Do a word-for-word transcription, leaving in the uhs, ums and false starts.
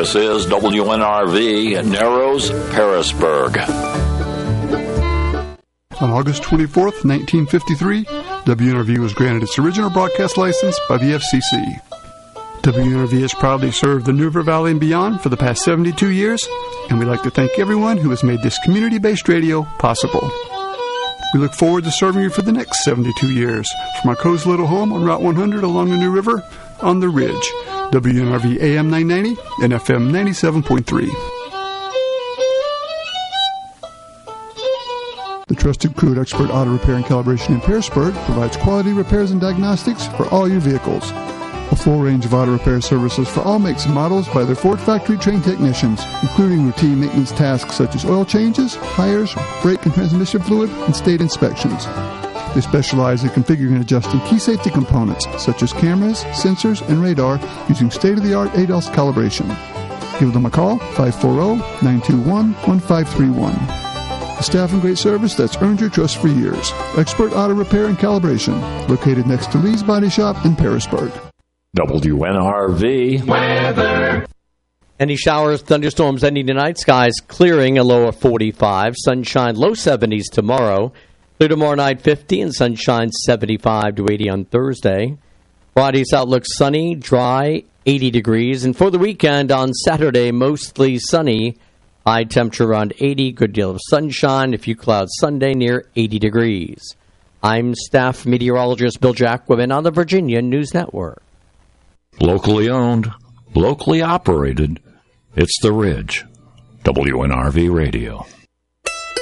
This is W N R V, Narrows, Pearisburg. On August twenty-fourth, nineteen fifty-three, W N R V was granted its original broadcast license by the F C C. W N R V has proudly served the New River Valley and beyond for the past seventy-two years, and we'd like to thank everyone who has made this community-based radio possible. We look forward to serving you for the next seventy-two years from our cozy little home on Route one hundred along the New River on the Ridge. W N R V A M nine ninety and F M ninety-seven point three. The trusted crew at Expert Auto Repair and Calibration in Pearisburg provides quality repairs and diagnostics for all your vehicles. A full range of auto repair services for all makes and models by their Ford factory-trained technicians, including routine maintenance tasks such as oil changes, tires, brake and transmission fluid, and state inspections. They specialize in configuring and adjusting key safety components such as cameras, sensors, and radar using state-of-the-art A D A S calibration. Give them a call, five four zero, nine two one, one five three one. A staff and great service that's earned your trust for years. Expert Auto Repair and Calibration, located next to Lee's Body Shop in Pearisburg. W N R V weather. Any showers, thunderstorms ending tonight. Skies clearing, a low of forty-five. Sunshine, low seventies tomorrow. Clear tomorrow night, fifty, and sunshine, seventy-five to eighty on Thursday. Friday's outlook sunny, dry, eighty degrees. And for the weekend on Saturday, mostly sunny. High temperature around eighty, good deal of sunshine. A few clouds Sunday near eighty degrees. I'm staff meteorologist Bill Jacquemin on the Virginia News Network. Locally owned, locally operated, it's The Ridge. W N R V Radio.